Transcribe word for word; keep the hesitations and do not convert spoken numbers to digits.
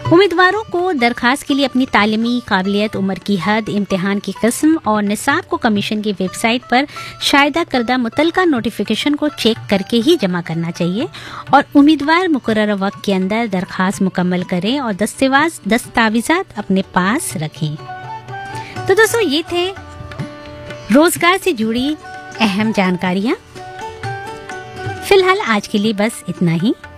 उम्मीदवारों को दरखास्त के लिए अपनी तालीमी काबिलियत, उम्र की हद, इम्तिहान की किस्म और निसाब को कमीशन की वेबसाइट पर शायदा करदा मुतलका नोटिफिकेशन को चेक करके ही जमा करना चाहिए और उम्मीदवार मुकर्रर वक्त के अंदर दरखास्त मुकम्मल करें और दस्तावेज दस्तावेजात अपने पास रखें। तो दोस्तों, ये थे रोजगार से जुड़ी अहम जानकारियां। फिलहाल आज के लिए बस इतना ही।